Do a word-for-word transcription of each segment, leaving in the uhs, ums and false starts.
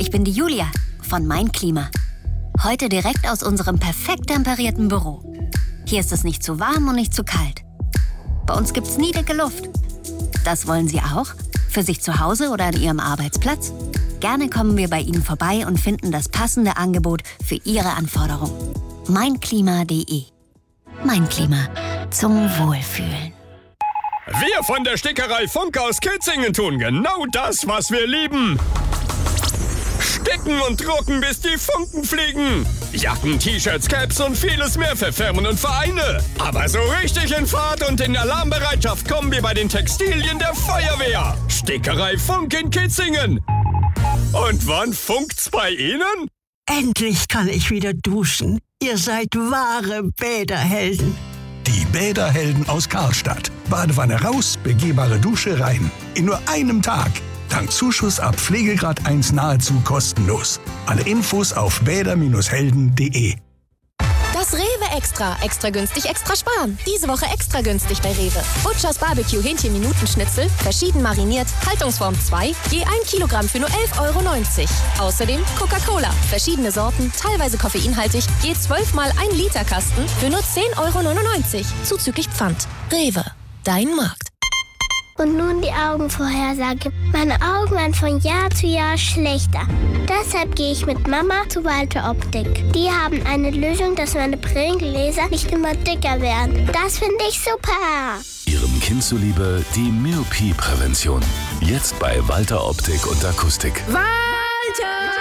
Ich bin die Julia von Mein Klima. Heute direkt aus unserem perfekt temperierten Büro. Hier ist es nicht zu warm und nicht zu kalt. Bei uns gibt's nie dicke Luft. Das wollen Sie auch? Für sich zu Hause oder an Ihrem Arbeitsplatz? Gerne kommen wir bei Ihnen vorbei und finden das passende Angebot für Ihre Anforderungen. mein klima punkt de. Mein Klima. Zum Wohlfühlen. Wir von der Stickerei Funk aus Kitzingen tun genau das, was wir lieben. Sticken und drucken, bis die Funken fliegen. Jacken, T-Shirts, Caps und vieles mehr für Firmen und Vereine. Aber so richtig in Fahrt und in Alarmbereitschaft kommen wir bei den Textilien der Feuerwehr. Stickerei Funk in Kitzingen. Und wann funkt's bei Ihnen? Endlich kann ich wieder duschen. Ihr seid wahre Bäderhelden. Die Bäderhelden aus Karlstadt. Badewanne raus, begehbare Dusche rein. In nur einem Tag. Dank Zuschuss ab Pflegegrad eins nahezu kostenlos. Alle Infos auf bäder Helden punkt de. Das Rewe Extra. Extra günstig, extra sparen. Diese Woche extra günstig bei Rewe. Butchers Barbecue Hähnchen-Minutenschnitzel, verschieden mariniert, Haltungsform zwei, je ein Kilogramm für nur elf Euro neunzig. Außerdem Coca-Cola, verschiedene Sorten, teilweise koffeinhaltig, je zwölf mal ein Liter Kasten für nur zehn Euro neunundneunzig. Zuzüglich Pfand. Rewe. Dein Markt. Und nun die Augenvorhersage. Meine Augen werden von Jahr zu Jahr schlechter. Deshalb gehe ich mit Mama zu Walter Optik. Die haben eine Lösung, dass meine Brillengläser nicht immer dicker werden. Das finde ich super. Ihrem Kind zuliebe die Myopie-Prävention. Jetzt bei Walter Optik und Akustik. Walter!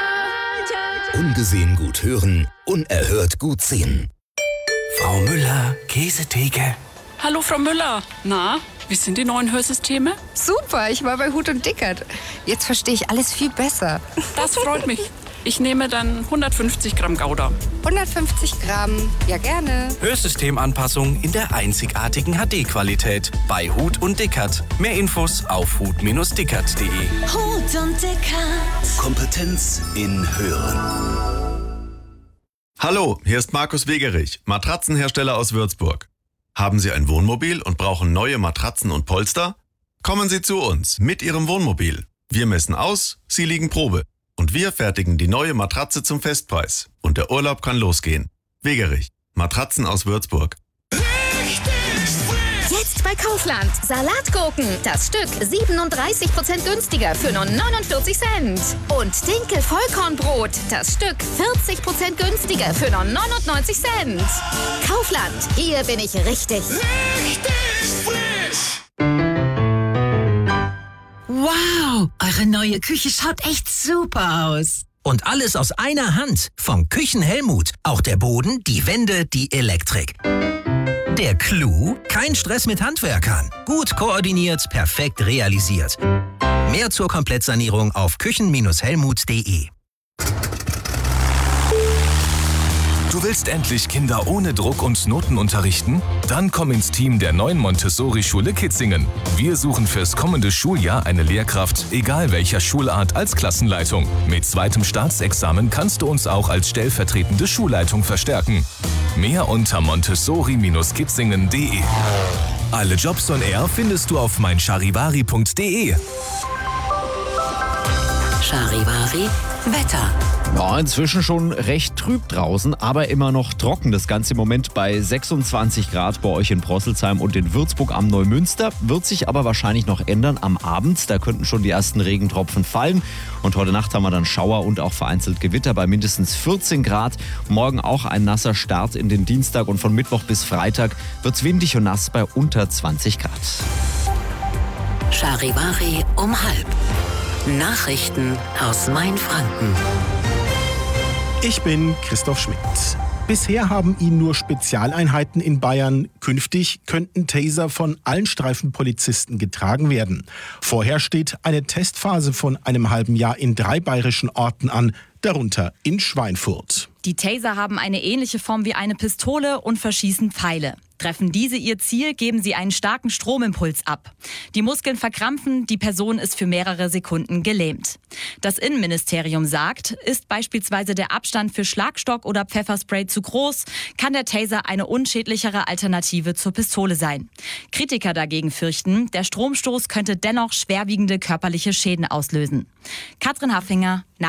Ungesehen gut hören, unerhört gut sehen. Frau Müller, Käsetheke. Hallo Frau Müller. Na, wie sind die neuen Hörsysteme? Super, ich war bei Hut und Dickert. Jetzt verstehe ich alles viel besser. Das freut mich. Ich nehme dann hundertfünfzig Gramm Gouda. hundertfünfzig Gramm, ja gerne. Hörsystemanpassung in der einzigartigen H D-Qualität bei Hut und Dickert. Mehr Infos auf hut dickert punkt de. Hut und Dickert. Kompetenz in Hören. Hallo, hier ist Markus Wegerich, Matratzenhersteller aus Würzburg. Haben Sie ein Wohnmobil und brauchen neue Matratzen und Polster? Kommen Sie zu uns mit Ihrem Wohnmobil. Wir messen aus, Sie liegen Probe. Und wir fertigen die neue Matratze zum Festpreis. Und der Urlaub kann losgehen. Wegerich, Matratzen aus Würzburg. Jetzt bei Kaufland. Salatgurken. Das Stück siebenunddreißig Prozent günstiger für nur neunundvierzig Cent. Und Dinkel-Vollkornbrot. Das Stück vierzig Prozent günstiger für nur neunundneunzig Cent. Kaufland. Hier bin ich richtig. Richtig frisch. Wow, eure neue Küche schaut echt super aus. Und alles aus einer Hand. Von Küchen Helmut. Auch der Boden, die Wände, die Elektrik. Der Clou? Kein Stress mit Handwerkern. Gut koordiniert, perfekt realisiert. Mehr zur Komplettsanierung auf küchen Helmut punkt de. Du willst endlich Kinder ohne Druck und Noten unterrichten? Dann komm ins Team der neuen Montessori-Schule Kitzingen. Wir suchen fürs kommende Schuljahr eine Lehrkraft, egal welcher Schulart, als Klassenleitung. Mit zweitem Staatsexamen kannst du uns auch als stellvertretende Schulleitung verstärken. Mehr unter montessori kitzingen punkt de. Alle Jobs on Air findest du auf mein charivari punkt de. Charivari Wetter. Ja, inzwischen schon recht trüb draußen, aber immer noch trocken. Das Ganze im Moment bei sechsundzwanzig Grad bei euch in Prosselsheim und in Würzburg am Neumünster. Wird sich aber wahrscheinlich noch ändern am Abend. Da könnten schon die ersten Regentropfen fallen. Und heute Nacht haben wir dann Schauer und auch vereinzelt Gewitter bei mindestens vierzehn Grad. Morgen auch ein nasser Start in den Dienstag und von Mittwoch bis Freitag wird es windig und nass bei unter zwanzig Grad. Charivari um halb. Nachrichten aus Mainfranken. Ich bin Christoph Schmidt. Bisher haben ihn nur Spezialeinheiten in Bayern. Künftig könnten Taser von allen Streifenpolizisten getragen werden. Vorher steht eine Testphase von einem halben Jahr in drei bayerischen Orten an, darunter in Schweinfurt. Die Taser haben eine ähnliche Form wie eine Pistole und verschießen Pfeile. Treffen diese ihr Ziel, geben sie einen starken Stromimpuls ab. Die Muskeln verkrampfen, die Person ist für mehrere Sekunden gelähmt. Das Innenministerium sagt, ist beispielsweise der Abstand für Schlagstock oder Pfefferspray zu groß, kann der Taser eine unschädlichere Alternative zur Pistole sein. Kritiker dagegen fürchten, der Stromstoß könnte dennoch schwerwiegende körperliche Schäden auslösen. Katrin Haffinger,